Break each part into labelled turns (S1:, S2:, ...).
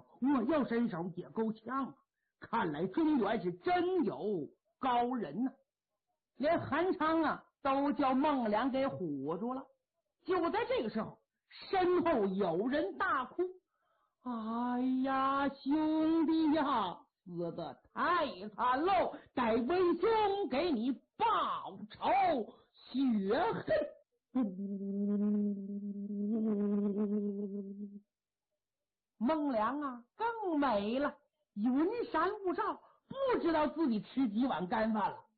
S1: 好，我要伸手也够呛。看来中原是真有高人呐，连韩昌啊都叫孟良给唬住了。就在这个时候，身后有人大哭：“哎呀，兄弟呀，死得太惨喽！待为兄给你报仇雪恨。”孟良啊更没了，云山雾罩，不知道自己吃几碗干饭了。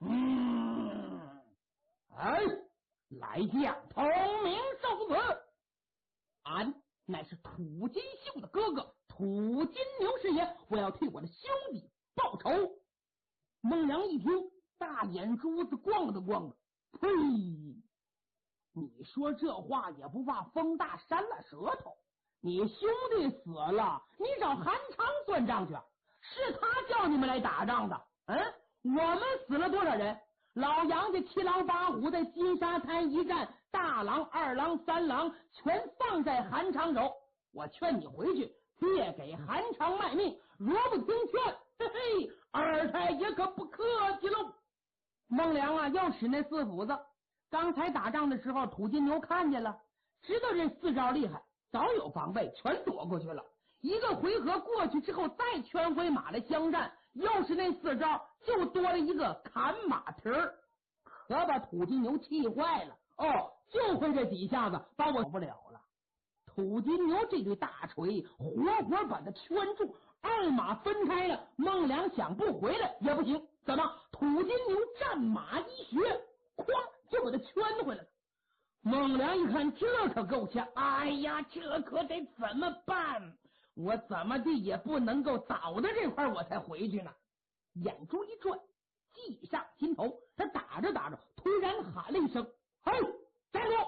S1: 来将同名受死！俺乃是土金秀的哥哥土金牛师爷，我要替我的兄弟报仇。孟良一听，大眼珠子咣的咣的，呸！你说这话也不怕风大扇了舌头？你兄弟死了，你找韩昌算账去，是他叫你们来打仗的。我们死了多少人？老杨家7狼8虎在金沙滩一战，大郎、2郎、3郎全放在韩昌手。我劝你回去，别给韩昌卖命。若不听劝，嘿嘿，二太爷可不客气喽。孟良啊，要使那4斧子。刚才打仗的时候，土金牛看见了，知道这4招厉害，早有防备，全躲过去了。一个回合过去之后，再圈回马来相战，又是那4招，就多了一个砍马蹄儿，可把土金牛气坏了。就会这几下子，把我不了了。土金牛这对大锤活活把他圈住，二马分开了。孟良想不回来也不行，怎么？土金牛战马一学，哐就把他圈回来了。孟良一看，这可够呛，哎呀，这可得怎么办？我怎么地也不能够倒在这块我才回去呢。眼珠一转，计上心头，他打着打着，突然喊了一声：“嘿，站住！”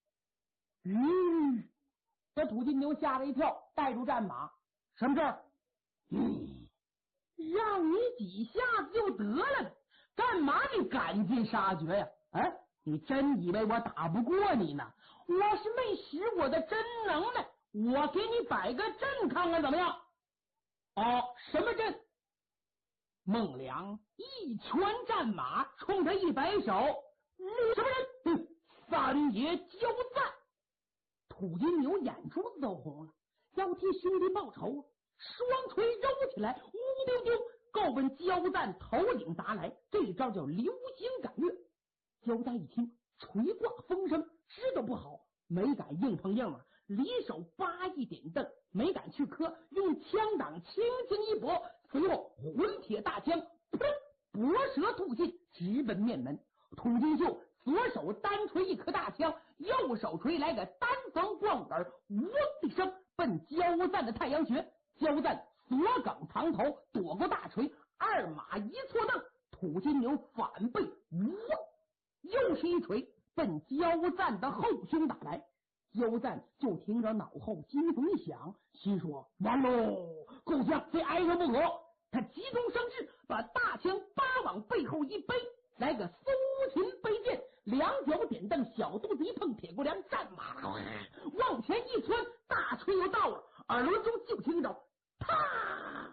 S1: 这土金牛吓了一跳，带住战马：“什么事儿？”“让你几下子就得了，干嘛你赶尽杀绝呀？你真以为我打不过你呢？我是没使我的真能耐，我给你摆个阵看看怎么样？”“什么阵？”孟良一拳战马，冲他一摆手：“什么人？三爷交战！”土金牛眼珠子都红了，要替兄弟报仇，双锤揉起来，呜丢丢，够奔交战头顶打来。这招叫流星赶月。交战一听，锤挂风声，知道不好，没敢硬碰硬啊，离手扒一点凳，没敢去磕，用枪挡轻轻一搏，随后混铁大枪，噗，搏舌吐信，直奔面门。土金秀左手单锤一颗大枪，右手锤来个单横晃杆，嗡一声奔交战的太阳穴。交战左梗藏头，躲过大锤，二马一错蹬，土金牛反背，又是一锤奔交战的后胸打来。交战就听着脑后惊咚一响，心说完喽，够呛非挨着不可。他急中生智，把大枪扒往背后一背，来个苏秦背剑，两脚点蹬，小肚子一碰铁骨梁，战马往前一窜，大锤又到了，耳轮中就听着啪！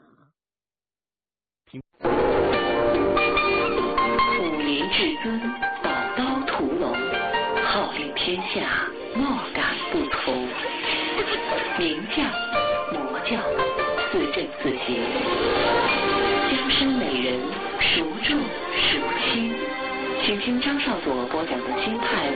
S2: 武林至尊，宝刀屠龙，号令天下，莫敢不从。名将、魔教，似正似邪，江山美人，孰重孰轻？请听张少佐播讲的京派